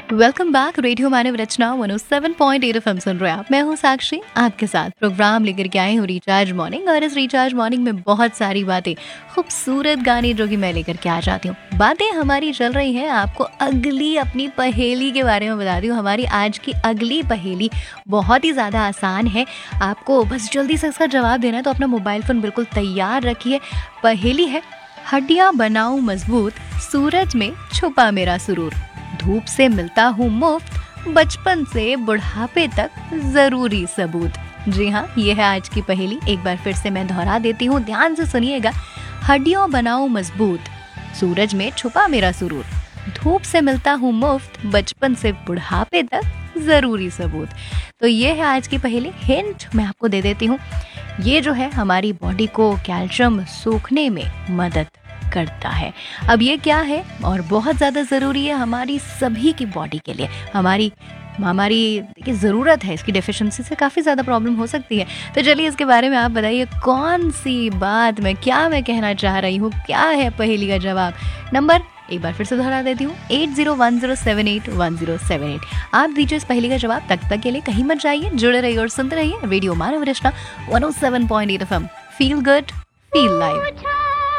Welcome back. Radio मानव रचना 107.8 FM सुन रहे हैं आप। मैं हूँ साक्षी, आपके साथ प्रोग्राम लेकर के आई हूँ रिचार्ज मॉर्निंग। और इस रिचार्ज मॉर्निंग में बहुत सारी बातें, खूबसूरत गाने जो कि मैं लेकर के आ जाती हूँ। बातें हमारी चल रही हैं, आपको अगली अपनी पहेली के बारे में बताती हूँ। हमारी आज की अगली पहेली बहुत ही ज़्यादा आसान है। आपको बस जल्दी से इसका जवाब देना है, तो अपना मोबाइल फ़ोन बिल्कुल तैयार रखिए। पहेली है, हड्डियाँ बनाऊं मजबूत, सूरज में छुपा मेरा सुरूर, धूप से मिलता हूँ मुफ्त, बचपन से बुढ़ापे तक जरूरी सबूत। जी हाँ, ये है आज की पहेली। एक बार फिर से मैं दोहरा देती हूँ, ध्यान से सुनिएगा। हड्डियों बनाऊं मजबूत, सूरज में छुपा मेरा सुरूर, धूप से मिलता हूँ मुफ्त, बचपन से बुढ़ापे तक जरूरी सबूत। तो ये है आज की पहेली। हिंट मैं आपको दे देती हूँ, ये जो है हमारी बॉडी को कैल्शियम सोखने में मदद करता है। अब ये क्या है और बहुत ज़्यादा ज़रूरी है हमारी सभी की बॉडी के लिए। हमारी देखिए ज़रूरत है, इसकी डेफिशिएंसी से काफ़ी ज़्यादा प्रॉब्लम हो सकती है। तो चलिए इसके बारे में आप बताइए, कौन सी बात मैं कहना चाह रही हूँ, क्या है पहेली का जवाब। नंबर एक बार फिर से दोहरा देती हूँ, 8010781078। आप दीजिए इस पहेली का जवाब। तक के लिए कहीं मत जाइए, जुड़े रहिए और सुनते रहिए रेडियो मानव रचना 107.8 FM. Feel good, feel live.